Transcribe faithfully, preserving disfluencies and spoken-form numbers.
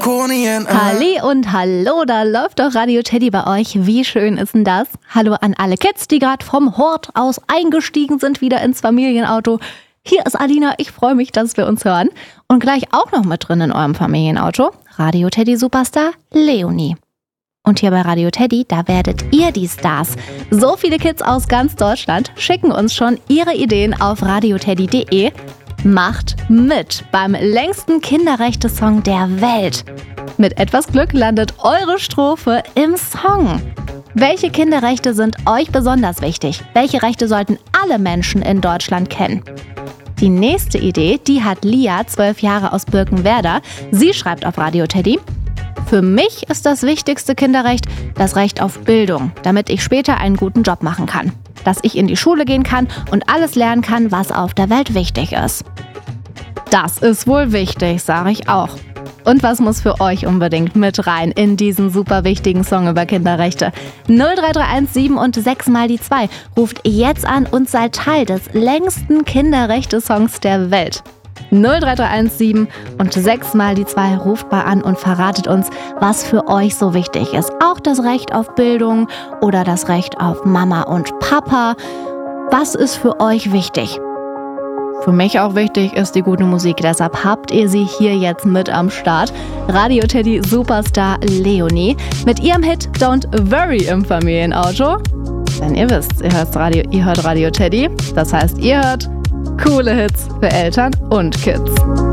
draconian. Halli und hallo, da läuft doch Radio Teddy bei euch. Wie schön ist denn das? Hallo an alle Kids, die gerade vom Hort aus eingestiegen sind, wieder ins Familienauto. Hier ist Alina, ich freue mich, dass wir uns hören. Und gleich auch noch mit drin in eurem Familienauto, Radio Teddy Superstar Leonie. Und hier bei Radio Teddy, da werdet ihr die Stars. So viele Kids aus ganz Deutschland schicken uns schon ihre Ideen auf radioteddy punkt de. Macht mit beim längsten Kinderrechte-Song der Welt. Mit etwas Glück landet eure Strophe im Song. Welche Kinderrechte sind euch besonders wichtig? Welche Rechte sollten alle Menschen in Deutschland kennen? Die nächste Idee, die hat Lia, zwölf Jahre aus Birkenwerder. Sie schreibt auf Radio Teddy: Für mich ist das wichtigste Kinderrecht das Recht auf Bildung, damit ich später einen guten Job machen kann. Dass ich in die Schule gehen kann und alles lernen kann, was auf der Welt wichtig ist. Das ist wohl wichtig, sage ich auch. Und was muss für euch unbedingt mit rein in diesen super wichtigen Song über Kinderrechte? null drei drei eins sieben und sechs mal die zwei. Ruft jetzt an und seid Teil des längsten Kinderrechte-Songs der Welt. null drei drei eins sieben und sechs mal die zwei. Ruft mal an und verratet uns, was für euch so wichtig ist. Auch das Recht auf Bildung oder das Recht auf Mama und Papa. Was ist für euch wichtig? Für mich auch wichtig ist die gute Musik, deshalb habt ihr sie hier jetzt mit am Start. Radio Teddy Superstar Leonie mit ihrem Hit Don't Worry im Familienauto. Denn ihr wisst, ihr hört Radio, ihr hört Radio Teddy, das heißt, ihr hört coole Hits für Eltern und Kids.